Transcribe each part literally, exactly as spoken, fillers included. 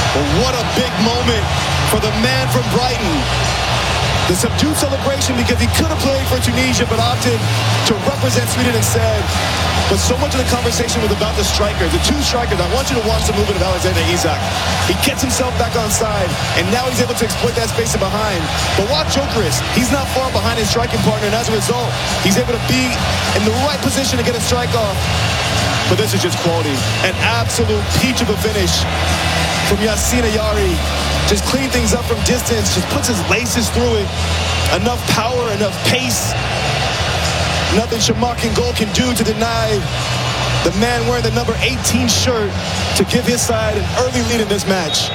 Well, what a big moment for the man from Brighton. The subdued celebration because he could have played for Tunisia but opted to represent Sweden instead. But so much of the conversation was about the strikers, the two strikers. I want you to watch the movement of Alexander Isak. He gets himself back on side, and now he's able to exploit that space in behind. But watch Gyökeres. He's not far behind his striking partner, and as a result, he's able to be in the right position to get a strike off. But this is just quality. An absolute peach of a finish from Yassine Ayari. Just clean things up from distance, just puts his laces through it. Enough power, enough pace. Nothing Shamak in goal can do to deny the man wearing the number eighteen shirt to give his side an early lead in this match.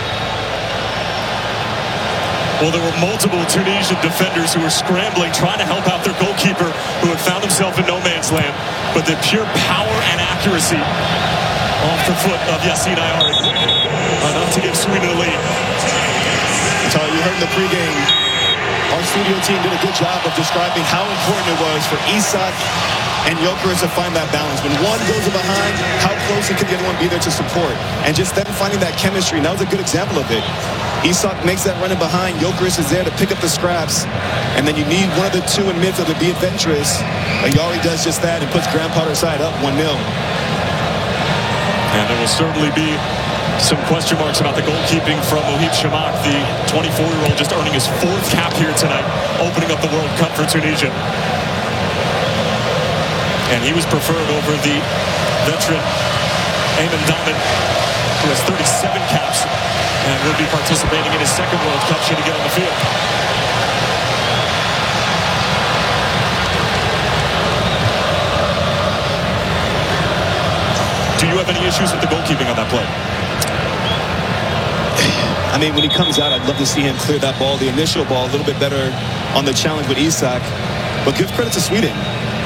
Well, there were multiple Tunisian defenders who were scrambling, trying to help out their goalkeeper, who had found himself in no man's land. But the pure power and accuracy off the foot of Yassine Ayari, enough to give Sweden a lead. Tell you heard in the pregame, our studio team did a good job of describing how important it was for Isak and Gyökeres to find that balance. When one goes behind, how close can the other one be there to support? And just them finding that chemistry, and that was a good example of it. Isak makes that running behind. Gyökeres is there to pick up the scraps. And then you need one of the two in midfield to be adventurous. Ayari does just that and puts Graham Potter's side up one nil. And there will certainly be some question marks about the goalkeeping from Mohib Shamak, the twenty-four-year-old just earning his fourth cap here tonight, opening up the World Cup for Tunisia. And he was preferred over the veteran Ayman Daman, who has thirty-seven caps and will be participating in his second World Cup should he get on the field. Do you have any issues with the goalkeeping on that play? I mean, when he comes out, I'd love to see him clear that ball. The initial ball, a little bit better on the challenge with Isak. But give credit to Sweden.